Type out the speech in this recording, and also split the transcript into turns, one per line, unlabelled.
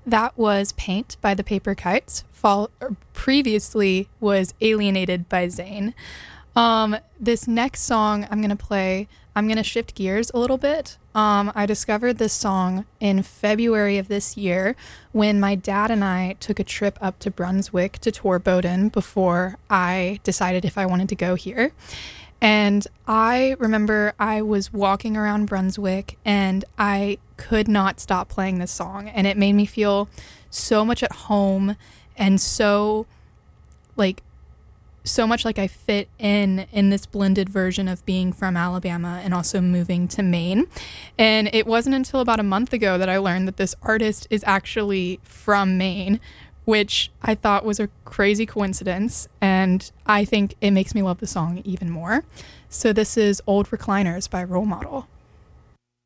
That was Paint by the Paper Kites. Previously was Alienated by Zayn. This next song I'm going to play, I'm going to shift gears a little bit. I discovered this song in February of this year when my dad and I took a trip up to Brunswick to tour Bowden before I decided if I wanted to go here. And I remember I was walking around Brunswick and I could not stop playing this song. And it made me feel so much at home and so much like I fit in this blended version of being from Alabama and also moving to Maine. And it wasn't until about a month ago that I learned that this artist is actually from Maine, which I thought was a crazy coincidence, and I think it makes me love the song even more. So this is Old Recliners by Role Model.